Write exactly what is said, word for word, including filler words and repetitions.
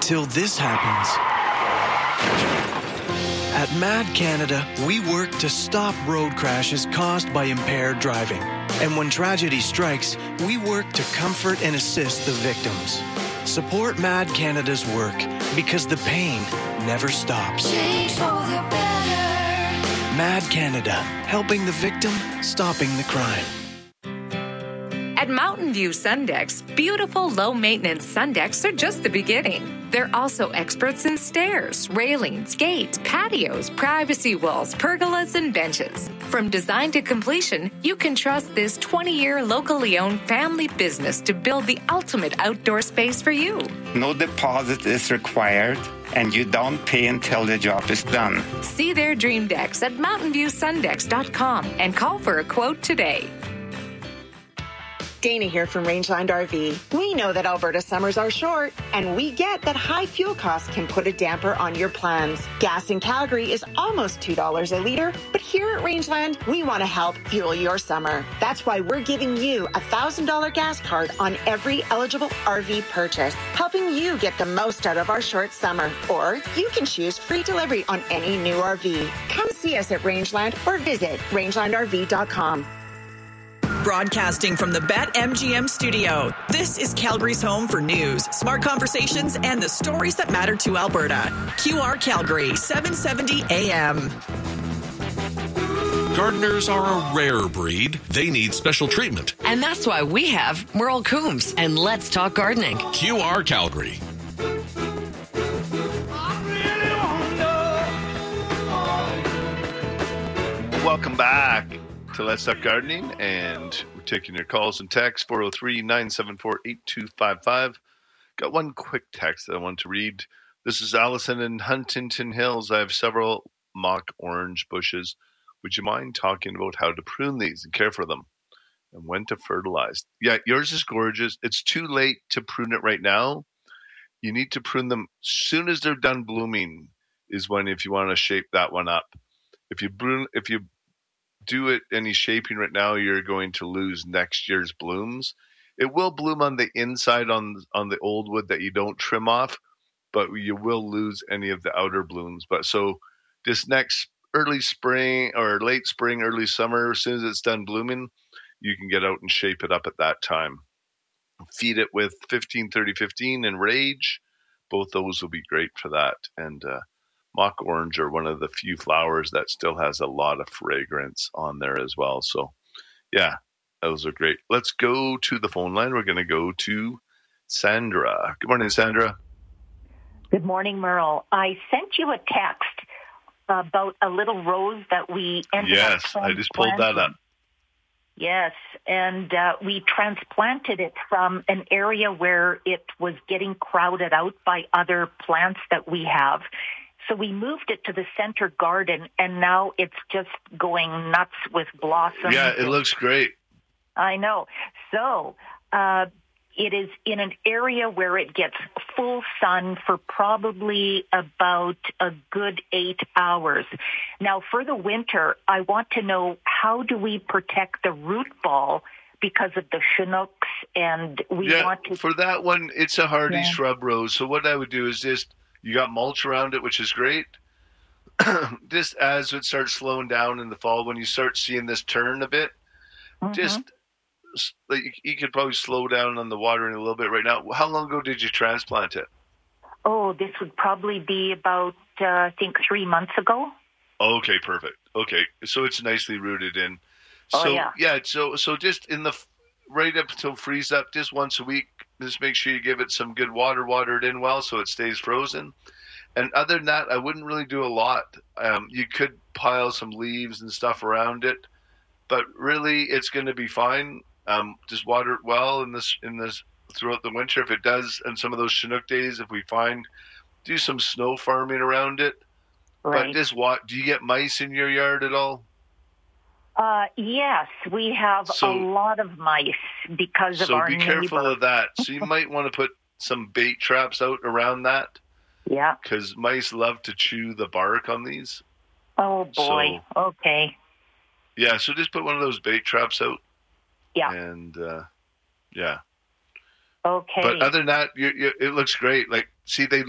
until this happens. At Mad Canada, we work to stop road crashes caused by impaired driving. And when tragedy strikes, we work to comfort and assist the victims. Support Mad Canada's work because the pain never stops. Change for the better. Mad Canada, helping the victim, stopping the crime. At Mountain View Sundecks, beautiful low-maintenance Sundecks are just the beginning. They're also experts in stairs, railings, gates, patios, privacy walls, pergolas, and benches. From design to completion, you can trust this twenty-year locally owned family business to build the ultimate outdoor space for you. No deposit is required, and you don't pay until the job is done. See their dream decks at mountain view sundecks dot com and call for a quote today. Dana here from Rangeland R V. We know that Alberta summers are short, and we get that high fuel costs can put a damper on your plans. Gas in Calgary is almost two dollars a litre, but here at Rangeland, we want to help fuel your summer. That's why we're giving you a one thousand dollars gas card on every eligible R V purchase, helping you get the most out of our short summer. Or you can choose free delivery on any new R V. Come see us at Rangeland or visit rangeland r v dot com. Broadcasting from the BetMGM studio, this is Calgary's home for news, smart conversations, and the stories that matter to Alberta. Q R Calgary, seven seventy A M. Gardeners are a rare breed. They need special treatment. And that's why we have Merle Coombs and Let's Talk Gardening. Q R Calgary. Welcome back to Let's Talk Gardening, and we're taking your calls and texts, four oh three, nine seven four, eight two five five. Got one quick text that I want to read. This is Allison in Huntington Hills. I have several mock orange bushes. Would you mind talking about how to prune these and care for them and when to fertilize? Yeah, yours is gorgeous. It's too late to prune it right now. You need to prune them as soon as they're done blooming is when, if you want to shape that one up. If you prune, if you do it any shaping right now, you're going to lose next year's blooms. It will bloom on the inside on on the old wood that you don't trim off, but you will lose any of the outer blooms. But so this next early spring or late spring, early summer, as soon as it's done blooming, you can get out and shape it up at that time. Feed it with fifteen thirty fifteen and Rage. Both those will be great for that. And uh, mock orange are one of the few flowers that still has a lot of fragrance on there as well. So, yeah, those are great. Let's go to the phone line. We're going to go to Sandra. Good morning, Sandra. Good morning, Merle. I sent you a text about a little rose that we ended yes, up I just pulled that up. Yes, and uh, we transplanted it from an area where it was getting crowded out by other plants that we have. So we moved it to the center garden, and now it's just going nuts with blossoms. Yeah, it looks great. I know. So uh, it is in an area where it gets full sun for probably about a good eight hours. Now, for the winter, I want to know, how do we protect the root ball because of the Chinooks? And we yeah, want to... for that one, it's a hardy yeah. shrub rose. So what I would do is just... You got mulch around it, which is great. Just as it starts slowing down in the fall, when you start seeing this turn a bit, mm-hmm. just like you could probably slow down on the watering a little bit right now. How long ago did you transplant it? Oh, this would probably be about, uh, I think, three months ago. Okay, perfect. Okay, so it's nicely rooted in. So, oh, yeah. yeah, so so just in the right up until freeze up, just once a week. Just make sure you give it some good water, water it in well so it stays frozen. And other than that, I wouldn't really do a lot. Um, you could pile some leaves and stuff around it, but really it's going to be fine. Um, just water it well in this in this throughout the winter. If it does, and some of those Chinook days, if we find, do some snow farming around it. Right. But just what? Do you get mice in your yard at all? Uh, yes, we have so, a lot of mice because of so our be neighbor. careful of that. So you might want to put some bait traps out around that. Yeah. Because mice love to chew the bark on these. Oh, boy. So, okay. Yeah, so just put one of those bait traps out. Yeah. And, uh, yeah. Okay. But other than that, you, you, it looks great. Like, see, they